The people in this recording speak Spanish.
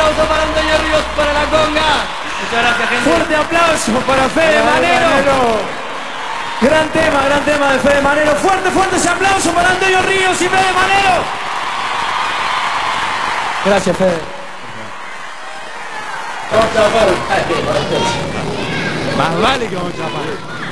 aplauso para Antonio Ríos, para la conga. Muchas gracias, gente. Fuerte aplauso para Fede Manero. Gran tema de Fede Manero. Fuerte ese aplauso para Antonio Ríos y Fede Manero. Gracias, Fede. Más vale que vamos a chapar.